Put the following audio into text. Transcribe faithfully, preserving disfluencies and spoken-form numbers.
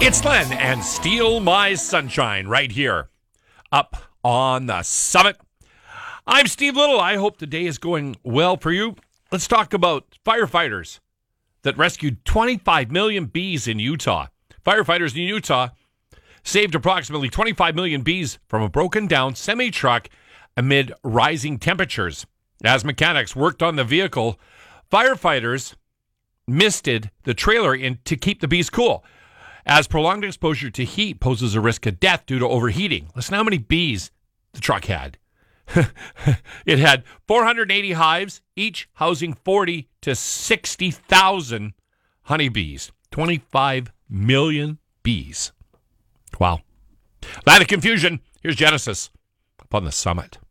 It's Len and Steal My Sunshine right here up on the summit. I'm Steve Little. I hope the day is going well for you. Let's talk about firefighters that rescued twenty-five million bees in Utah. Firefighters in Utah saved approximately twenty-five million bees from a broken down semi-truck amid rising temperatures. As mechanics worked on the vehicle, firefighters misted the trailer in to keep the bees cool, as prolonged exposure to heat poses a risk of death due to overheating. Listen how many bees the truck had. It had four hundred eighty hives, each housing forty to sixty thousand honeybees. twenty-five million bees. Wow. Lot of confusion. Here's Genesis up on the summit.